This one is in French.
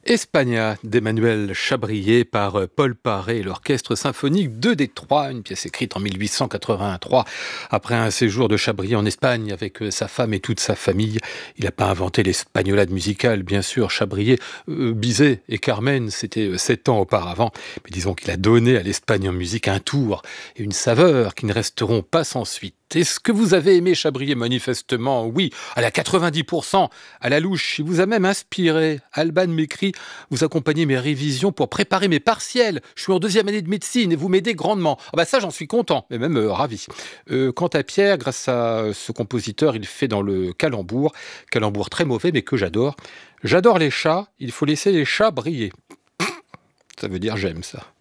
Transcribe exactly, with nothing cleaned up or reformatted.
Espagnat d'Emmanuel Chabrier par euh, Paul Paré et l'Orchestre symphonique de Détroit, une pièce écrite en mille huit cent quatre-vingt-trois. Après un séjour de Chabrier en Espagne avec euh, sa femme et toute sa famille, il n'a pas inventé l'espagnolade musicale, bien sûr. Chabrier, euh, Bizet et Carmen, c'était euh, sept ans auparavant. Mais disons qu'il a donné à l'Espagne en musique un tour et une saveur qui ne resteront pas sans suite. Est-ce que vous avez aimé Chabrier? Manifestement, oui, à la quatre-vingt-dix pour cent, à la louche. Il vous a même inspiré. Alban m'écrit: vous accompagnez mes révisions pour préparer mes partiels. Je suis en deuxième année de médecine et vous m'aidez grandement. Ah bah ça, j'en suis content, mais même euh, ravi. Euh, quant à Pierre, grâce à ce compositeur, il fait dans le calembour. Calembour très mauvais, mais que j'adore. J'adore les chats, il faut laisser les chats briller. Ça veut dire j'aime ça.